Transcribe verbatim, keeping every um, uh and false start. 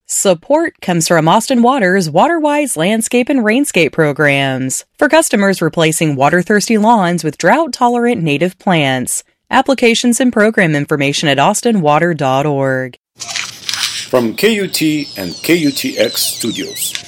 Support comes from Austin Water's WaterWise landscape and rainscape programs for customers replacing water-thirsty lawns with drought-tolerant native plants. Applications and program information at austin water dot org. From K U T and K U T X Studios,